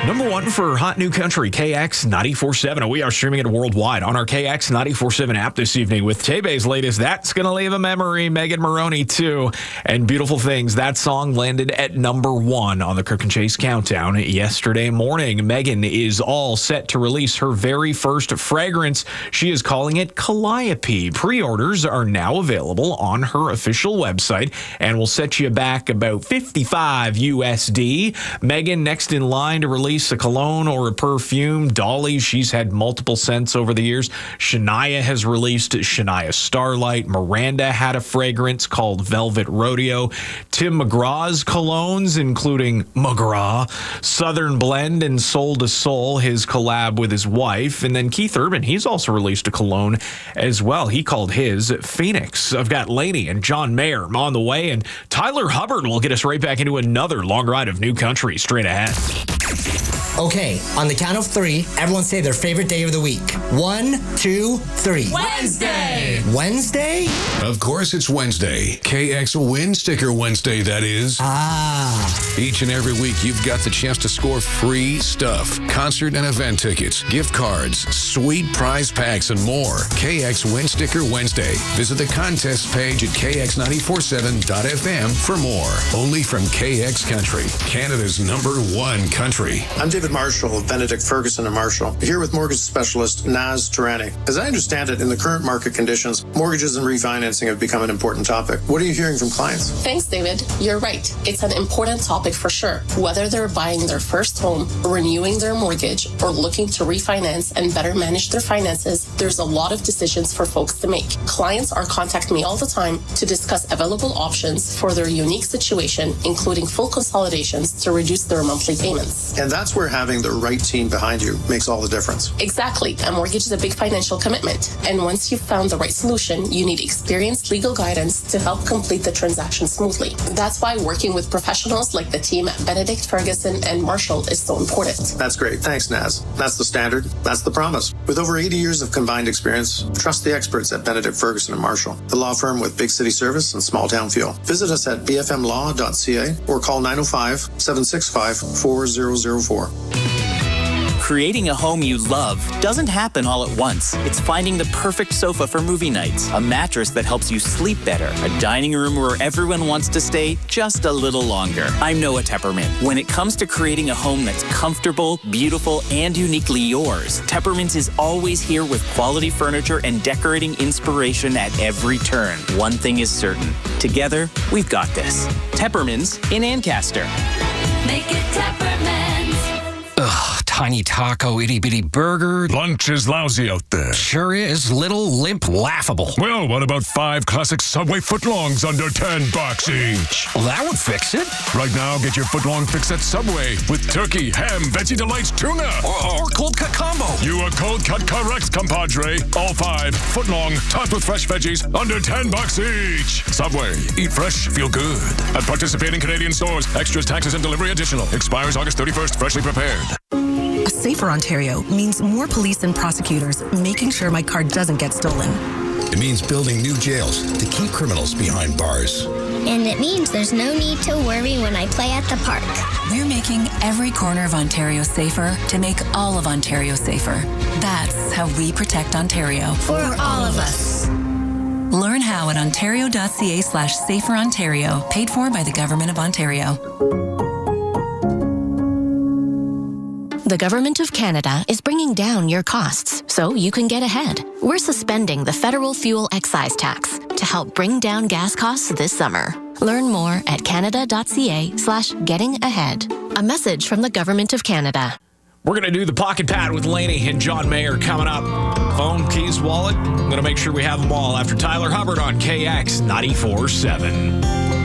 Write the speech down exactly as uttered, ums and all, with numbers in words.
Number one for Hot New Country, K X ninety-four point seven. We are streaming it worldwide on our K X ninety-four point seven app this evening with Tebe's latest, That's Gonna Leave a Memory, Megan Moroney too, and Beautiful Things. That song landed at number one on the Kirk and Chase Countdown yesterday morning. Megan is all set to release her very first fragrance. She is calling it Calliope. Pre-orders are now available on her official website and will set you back about fifty-five U S D. Megan next in line to release a cologne or a perfume. Dolly, she's had multiple scents over the years. Shania has released Shania Starlight. Miranda had a fragrance called Velvet Rodeo. Tim McGraw's colognes, including McGraw, Southern Blend, and Soul to Soul, his collab with his wife. And then Keith Urban, he's also released a cologne as well. He called his Phoenix. I've got Lainey and John Mayer on the way, and Tyler Hubbard will get us right back into another long ride of new country straight ahead. Okay, on the count of three, everyone say their favorite day of the week. One, two, three. Wednesday! Wednesday? Of course it's Wednesday. K X Win Sticker Wednesday, that is. Ah. Each and every week, you've got the chance to score free stuff. Concert and event tickets, gift cards, sweet prize packs, and more. K X Win Sticker Wednesday. Visit the contest page at K X nine four seven dot F M for more. Only from K X Country, Canada's number one country. I'm David Marshall of Benedict Ferguson and Marshall, here with mortgage specialist Naz Tarani. As I understand it, in the current market conditions, mortgages and refinancing have become an important topic. What are you hearing from clients? Thanks, David. You're right. It's an important topic for sure. Whether they're buying their first home, renewing their mortgage, or looking to refinance and better manage their finances, there's a lot of decisions for folks to make. Clients are contacting me all the time to discuss available options for their unique situation, including full consolidations to reduce their monthly payments. And that's where having the right team behind you makes all the difference. Exactly. A mortgage is a big financial commitment. And once you've found the right solution, you need experienced legal guidance to help complete the transaction smoothly. That's why working with professionals like the team at Benedict Ferguson and Marshall is so important. That's great. Thanks, Naz. That's the standard. That's the promise. With over eighty years of combined experience, trust the experts at Benedict Ferguson and Marshall, the law firm with big city service and small town feel. Visit us at b f m law dot c a or call nine oh five, seven six five, four zero zero four. Creating a home you love doesn't happen all at once. It's finding the perfect sofa for movie nights, a mattress that helps you sleep better, a dining room where everyone wants to stay just a little longer. I'm Noah Tepperman. When it comes to creating a home that's comfortable, beautiful, and uniquely yours, Tepperman's is always here with quality furniture and decorating inspiration at every turn. One thing is certain. Together, we've got this. Tepperman's in Ancaster. Make it Tepperman's. Ugh, tiny taco, itty bitty burger. Lunch is lousy out there. Sure is. Little, limp, laughable. Well, what about five classic Subway footlongs under ten bucks each? Well, that would fix it. Right now, get your footlong fix at Subway with turkey, ham, veggie delights, tuna. Or, or cold cut combo. You are cold cut correct, compadre. All five footlong, topped with fresh veggies, under ten bucks each. Subway. Eat fresh, feel good. At participating Canadian stores. Extras, taxes, and delivery additional. Expires August thirty-first. Freshly prepared. A safer Ontario means more police and prosecutors making sure my car doesn't get stolen. It means building new jails to keep criminals behind bars. And it means there's no need to worry when I play at the park. We're making every corner of Ontario safer to make all of Ontario safer. That's how we protect Ontario. For all of us. Learn how at ontario.ca slash safer Ontario. Paid for by the Government of Ontario. The Government of Canada is bringing down your costs so you can get ahead. We're suspending the federal fuel excise tax to help bring down gas costs this summer. Learn more at canada.ca slash getting ahead. A message from the Government of Canada. We're going to do the Pocket Pat with Lainey and John Mayer coming up. Phone, keys, wallet. I'm going to make sure we have them all after Tyler Hubbard on K X ninety-four point seven.